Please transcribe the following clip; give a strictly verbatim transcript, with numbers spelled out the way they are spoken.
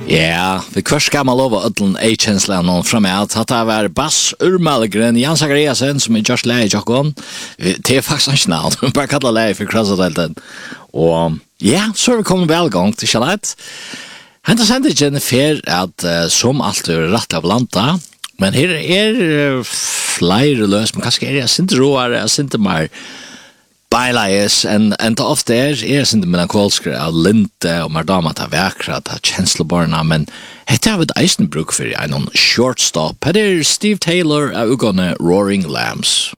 Ja, vi kvart ska man lova ödlen A-känslan någon framåt. Att det var Bass Urmalgren, Jan Zachariasen som är just läge i Jokkon. Det är faktiskt en snall, bara kalla läge för krossadelten. Och ja, så är vi kommit välgång till Charlotte. Han har sänt igen för att uh, som allt är rätt av landa. Men här är uh, flera lös, men kanske är det inte råare, jag inte mer bailas en en ofta är är inte melankolska av linte och madama ta väkra ta känslobarna men det har vi Eisenbrook för en shortstop. Det är Steve Taylor av Ugone Roaring Lambs.